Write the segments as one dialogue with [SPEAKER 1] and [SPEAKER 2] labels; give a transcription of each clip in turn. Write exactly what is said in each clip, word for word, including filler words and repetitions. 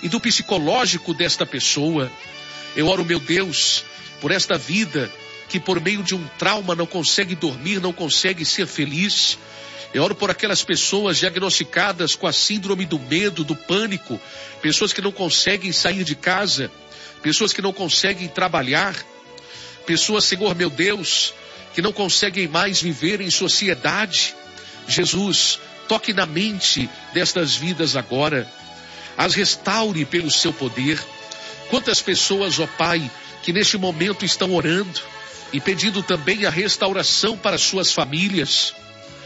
[SPEAKER 1] e do psicológico desta pessoa. Eu oro, meu Deus, por esta vida que por meio de um trauma não consegue dormir, não consegue ser feliz. Eu oro por aquelas pessoas diagnosticadas com a síndrome do medo, do pânico, pessoas que não conseguem sair de casa, pessoas que não conseguem trabalhar, pessoas, Senhor meu Deus, que não conseguem mais viver em sociedade. Jesus, toque na mente destas vidas agora, as restaure pelo seu poder. Quantas pessoas, ó Pai, que neste momento estão orando e pedindo também a restauração para suas famílias.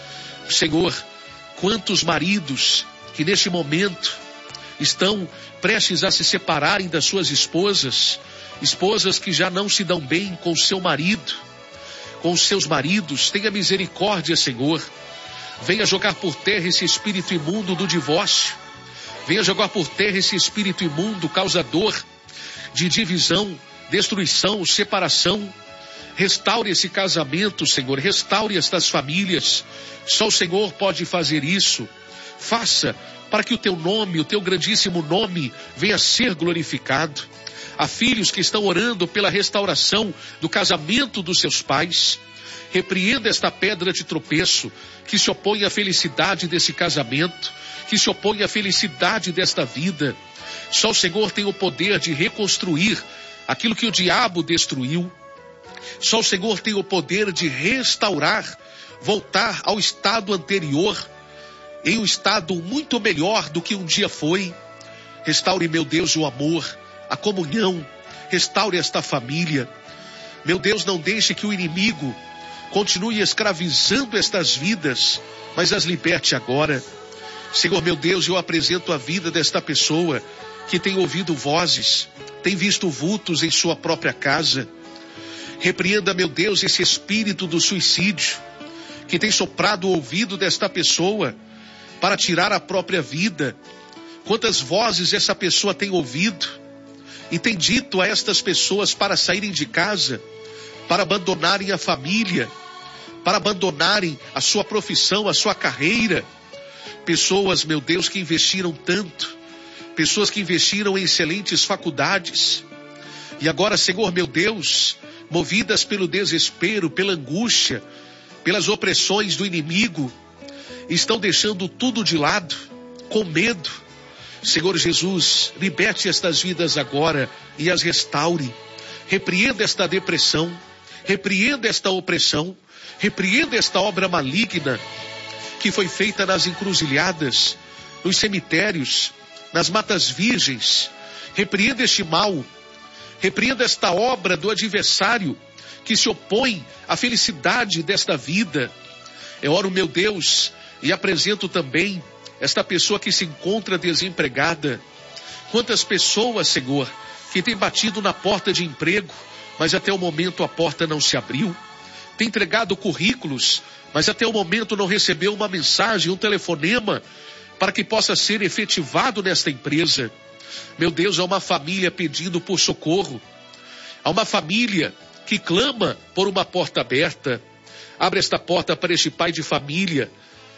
[SPEAKER 1] Senhor, quantos maridos que neste momento estão prestes a se separarem das suas esposas, esposas que já não se dão bem com seu marido, com os seus maridos. Tenha misericórdia, Senhor. Venha jogar por terra esse espírito imundo do divórcio. Venha jogar por terra esse espírito imundo causador de divisão, destruição, separação. Restaure esse casamento, Senhor. Restaure estas famílias. Só o Senhor pode fazer isso. Faça para que o teu nome, o teu grandíssimo nome, venha a ser glorificado. Há filhos que estão orando pela restauração do casamento dos seus pais. Repreenda esta pedra de tropeço que se opõe à felicidade desse casamento, que se opõe à felicidade desta vida. Só o Senhor tem o poder de reconstruir aquilo que o diabo destruiu. Só o Senhor tem o poder de restaurar, voltar ao estado anterior, em um estado muito melhor do que um dia foi. Restaure, meu Deus, o amor, a comunhão. Restaure esta família. Meu Deus, não deixe que o inimigo continue escravizando estas vidas, mas as liberte agora. Senhor, meu Deus, eu apresento a vida desta pessoa que tem ouvido vozes, tem visto vultos em sua própria casa. Repreenda, meu Deus, esse espírito do suicídio que tem soprado o ouvido desta pessoa para tirar a própria vida. Quantas vozes essa pessoa tem ouvido e tem dito a estas pessoas para saírem de casa, para abandonarem a família, para abandonarem a sua profissão, a sua carreira. Pessoas, meu Deus, que investiram tanto, pessoas que investiram em excelentes faculdades, e agora, Senhor, meu Deus, movidas pelo desespero, pela angústia, pelas opressões do inimigo, estão deixando tudo de lado, com medo. Senhor Jesus, liberte estas vidas agora e as restaure. Repreenda esta depressão, repreenda esta opressão, repreenda esta obra maligna que foi feita nas encruzilhadas, nos cemitérios, nas matas virgens. Repreenda este mal, repreenda esta obra do adversário que se opõe à felicidade desta vida. Eu oro, meu Deus, e apresento também esta pessoa que se encontra desempregada. Quantas pessoas, Senhor, que tem batido na porta de emprego, mas até o momento a porta não se abriu. Tem entregado currículos, mas até o momento não recebeu uma mensagem, um telefonema para que possa ser efetivado nesta empresa. Meu Deus, há uma família pedindo por socorro. Há uma família que clama por uma porta aberta. Abre esta porta para este pai de família,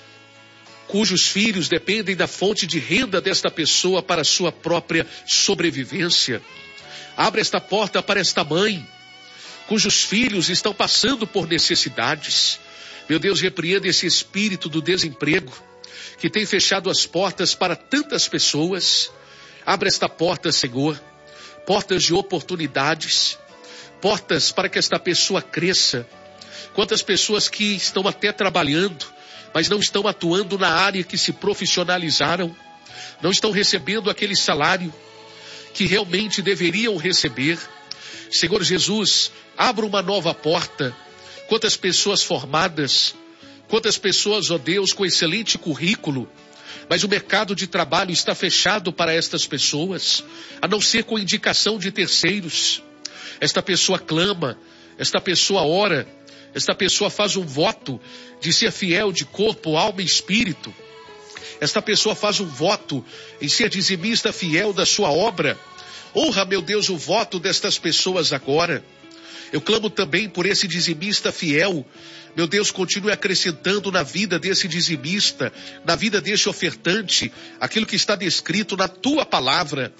[SPEAKER 1] cujos filhos dependem da fonte de renda desta pessoa para a sua própria sobrevivência. Abre esta porta para esta mãe, cujos filhos estão passando por necessidades. Meu Deus, repreenda esse espírito do desemprego, que tem fechado as portas para tantas pessoas. Abre esta porta, Senhor, portas de oportunidades, portas para que esta pessoa cresça. Quantas pessoas que estão até trabalhando, mas não estão atuando na área que se profissionalizaram, não estão recebendo aquele salário que realmente deveriam receber. Senhor Jesus, abra uma nova porta. Quantas pessoas formadas, quantas pessoas, ó Deus, com excelente currículo, mas o mercado de trabalho está fechado para estas pessoas, a não ser com indicação de terceiros. Esta pessoa clama, esta pessoa ora, esta pessoa faz um voto de ser fiel de corpo, alma e espírito. Esta pessoa faz um voto em ser dizimista fiel da sua obra. Honra, meu Deus, o voto destas pessoas agora. Eu clamo também por esse dizimista fiel. Meu Deus, continue acrescentando na vida desse dizimista, na vida desse ofertante, aquilo que está descrito na tua palavra.